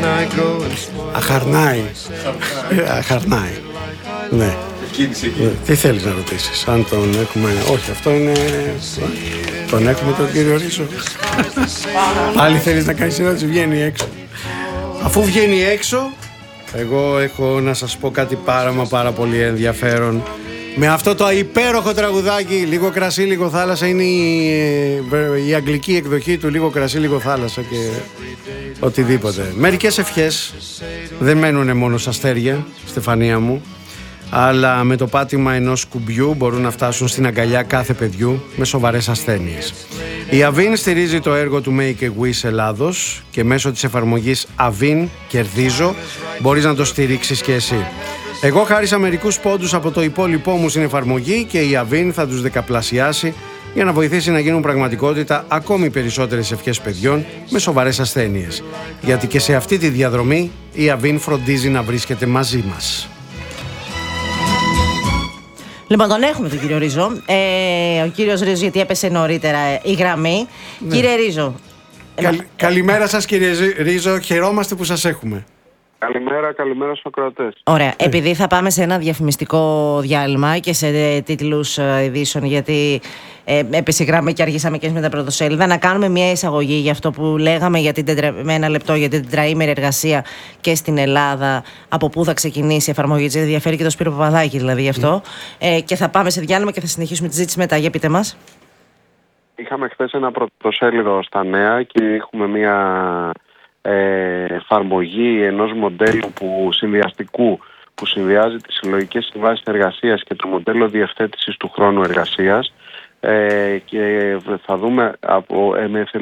Αχαρνάει. Αχαρνάει. Ναι. Τι θέλεις να ρωτήσεις? Αν τον έχουμε? Όχι, αυτό είναι... Τον έχουμε τον κύριο Ρίζο. Πάλι θέλεις να κάνεις ερώτηση? Βγαίνει έξω. Αφού βγαίνει έξω, εγώ έχω να σας πω κάτι πάρα πολύ ενδιαφέρον. Με αυτό το υπέροχο τραγουδάκι, λίγο κρασί, λίγο θάλασσα, είναι η αγγλική εκδοχή του λίγο κρασί, λίγο θάλασσα και οτιδήποτε. Μερικές ευχές δεν μένουν μόνο στα αστέρια, Στεφανία μου, αλλά με το πάτημα ενός κουμπιού μπορούν να φτάσουν στην αγκαλιά κάθε παιδιού με σοβαρές ασθένειες. Η Avin στηρίζει το έργο του Make a Wish Ελλάδος και μέσω της εφαρμογής Avin Κερδίζω μπορείς να το στηρίξεις και εσύ. Εγώ χάρισα μερικούς πόντους από το υπόλοιπό μου στην εφαρμογή και η Avin θα τους δεκαπλασιάσει για να βοηθήσει να γίνουν πραγματικότητα ακόμη περισσότερες ευχές παιδιών με σοβαρές ασθένειες. Γιατί και σε αυτή τη διαδρομή η Avin φροντίζει να βρίσκεται μαζί μας. Λοιπόν, τον έχουμε τον κύριο Ρίζο. Ο κύριος Ρίζος, γιατί έπεσε νωρίτερα η γραμμή. Ναι. Κύριε Ρίζο. Καλημέρα σας, κύριε Ρίζο. Χαιρόμαστε που σας έχουμε. Καλημέρα στους ακροατές. Ωραία. Επειδή θα πάμε σε ένα διαφημιστικό διάλειμμα και σε τίτλους ειδήσεων, γιατί έπεσε η γραμμή και αργήσαμε και με τα πρωτοσέλιδα, να κάνουμε μια εισαγωγή για αυτό που λέγαμε με ένα λεπτό για την τετραήμερη εργασία και στην Ελλάδα, από πού θα ξεκινήσει η εφαρμογή της. Ενδιαφέρει και το Σπύρο Παπαδάκη δηλαδή γι' αυτό. Και θα πάμε σε διάλειμμα και θα συνεχίσουμε τη συζήτηση μετά. Για πείτε μας. Είχαμε χθες ένα πρωτοσέλιδο στα νέα και έχουμε μια εφαρμογή ενός μοντέλου συνδυαστικού που συνδυάζει τις συλλογικές συμβάσεις εργασίας και το μοντέλο διευθέτησης του χρόνου εργασίας, και θα δούμε με